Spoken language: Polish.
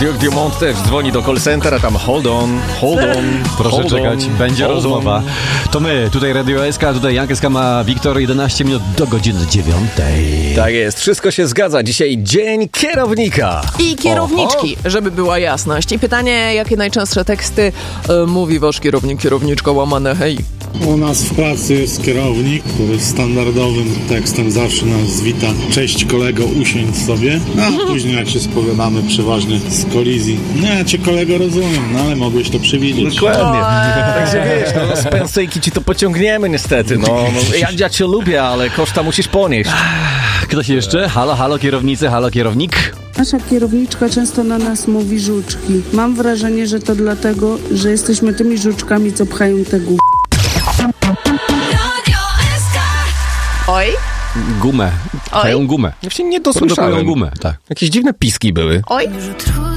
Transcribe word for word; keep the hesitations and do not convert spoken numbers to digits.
Duke Dumont też dzwoni do call centera, tam hold on, hold on. Proszę hold czekać, on, będzie hold rozmowa. on. To my, tutaj Radio S K, tutaj Jankę ma Wiktor, jedenaście minut do godziny dziewiątej. Tak jest, wszystko się zgadza. Dzisiaj dzień kierownika. I kierowniczki, Oho. żeby była jasność. I pytanie, jakie najczęstsze teksty e, mówi wasz kierownik, kierowniczka, łamane hej? U nas w pracy jest kierownik, który standardowym tekstem zawsze nas wita. Cześć kolego, usiądź sobie. A później jak się spowiadamy przeważnie z kolizji. No ja cię kolego rozumiem, no ale mogłeś to przewidzieć. Dokładnie. Także wiesz, no, z pensejki ci to pociągniemy niestety. No, no, ja, ja cię lubię, ale koszta musisz ponieść. Ktoś jeszcze? Halo, halo kierownicy, halo kierownik. Nasza kierowniczka często na nas mówi żuczki. Mam wrażenie, że to dlatego, że jesteśmy tymi żuczkami, co pchają te gó... Oj? Gumę. Pchają gumę. Ja się nie Produkują dosłyszałem. gumę, tak. Jakieś dziwne piski były. Oj?